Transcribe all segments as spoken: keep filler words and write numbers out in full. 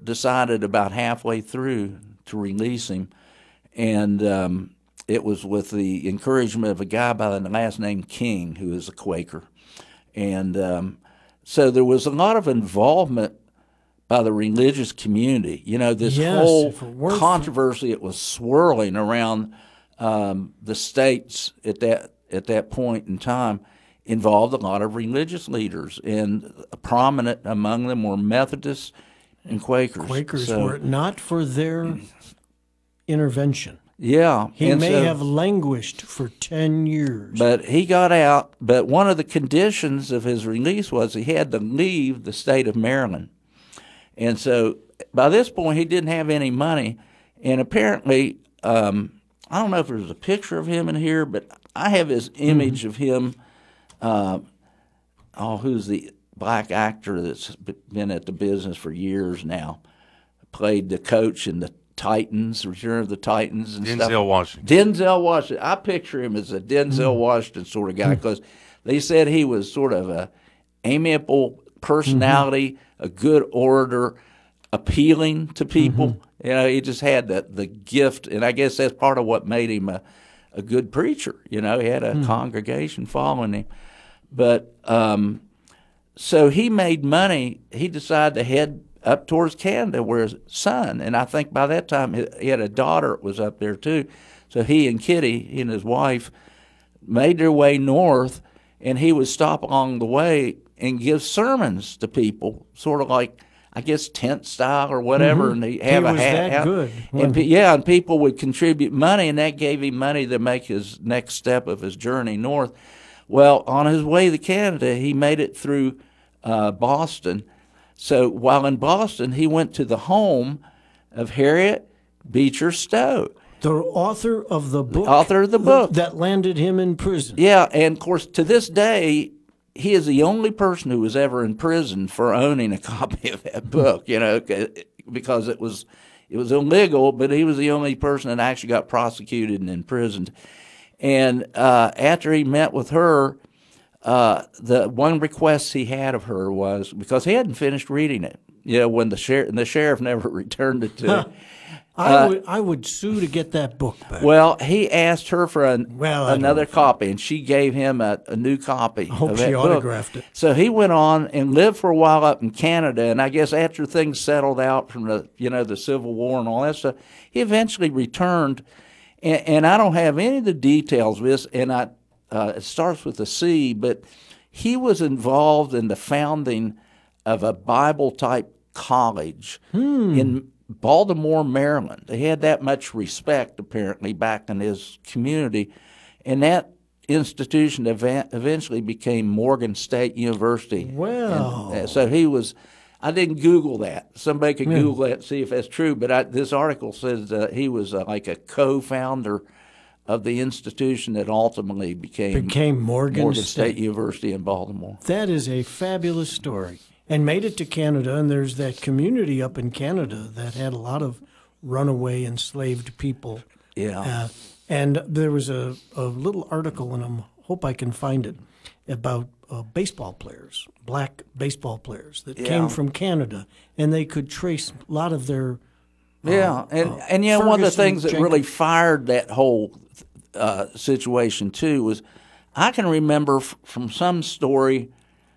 decided about halfway through to release him, and um, it was with the encouragement of a guy by the last name King, who is a Quaker. And um, so there was a lot of involvement by the religious community. You know, this yes, whole for... controversy that was swirling around um, the states at that at that point in time involved a lot of religious leaders, and prominent among them were Methodists and Quakers. Quakers so, were not for their intervention. Yeah. He and may so, have languished for ten years. But he got out. But one of the conditions of his release was he had to leave the state of Maryland. And so by this point, he didn't have any money. And apparently, um, I don't know if there's a picture of him in here, but I have his image mm-hmm. of him. Uh, oh, who's the black actor that's been at the business for years now? Played the coach in the Titans, Return of the Titans, and Denzel stuff. Washington. Denzel Washington. I picture him as a Denzel mm. Washington sort of guy because they said he was sort of a amiable personality, mm-hmm. a good orator, appealing to people. Mm-hmm. You know, he just had the the gift, and I guess that's part of what made him a, a good preacher. You know, he had a mm. congregation following him. But um, so he made money. He decided to head up towards Canada where his son, and I think by that time he had a daughter that was up there too. So he and Kitty, he and his wife, made their way north, and he would stop along the way and give sermons to people, sort of like, I guess, tent style or whatever. Mm-hmm. And he'd have he a was hat that out. good. And, yeah, and people would contribute money, and that gave him money to make his next step of his journey north. Well, on his way to Canada, he made it through uh, Boston. So while in Boston, he went to the home of Harriet Beecher Stowe. The author of the book. The author of the book. That landed him in prison. Yeah, and of course, to this day, he is the only person who was ever in prison for owning a copy of that book, you know, because it was it was illegal, but he was the only person that actually got prosecuted and imprisoned. And uh, after he met with her, Uh, the one request he had of her was, because he hadn't finished reading it, you know, when the sheriff, the sheriff never returned it to him. I uh, would I would sue to get that book back. Well, he asked her for an, well, another copy, and she gave him a, a new copy. I hope of she that autographed book. it. So he went on and lived for a while up in Canada, and I guess after things settled out from the, you know, the Civil War and all that stuff, he eventually returned, and, and I don't have any of the details of this, and I. Uh, it starts with a C, but he was involved in the founding of a Bible-type college hmm. in Baltimore, Maryland. They had that much respect, apparently, back in his community, and that institution ev- eventually became Morgan State University. Wow. And, uh, so he was... I didn't Google that. Somebody could yeah. Google that and see if that's true, but I, this article says uh, he was uh, like a co-founder of the institution that ultimately became, became Morgan, Morgan State. State University in Baltimore. That is a fabulous story. And made it to Canada, and there's that community up in Canada that had a lot of runaway enslaved people. Yeah. Uh, and there was a, a little article, and I hope I can find it, about uh, baseball players, black baseball players that yeah. came from Canada, and they could trace a lot of their Yeah, uh, and, uh, and you know, one of the things that Jenkins. really fired that whole uh, situation, too, was I can remember f- from some story,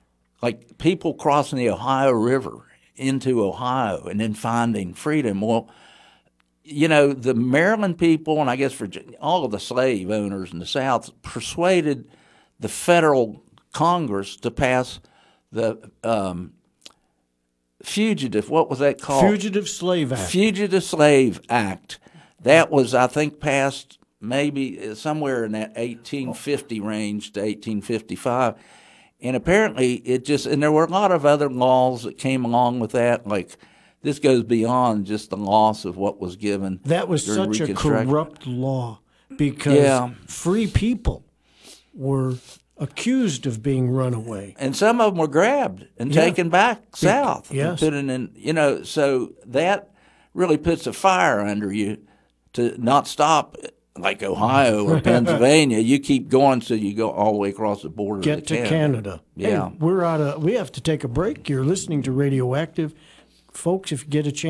like people crossing the Ohio River into Ohio and then finding freedom. Well, you know, the Maryland people, and I guess Virginia, all of the slave owners in the South, persuaded the federal Congress to pass the um, fugitive, what was that called? Fugitive Slave Act. Fugitive Slave Act. That was, I think, passed maybe somewhere in that eighteen fifty range to eighteen fifty-five. And apparently it just, and there were a lot of other laws that came along with that, like this goes beyond just the loss of what was given. That was during such a corrupt law because Yeah. free people were accused of being runaway. And some of them were grabbed and Yeah. taken back south. Yes. And put in, you know, so that really puts a fire under you to not stop like Ohio or Pennsylvania. You keep going so you go all the way across the border Get to to Canada. Canada. Yeah. Hey, we're out of, we have to take a break. You're listening to Radioactive. Folks, if you get a chance,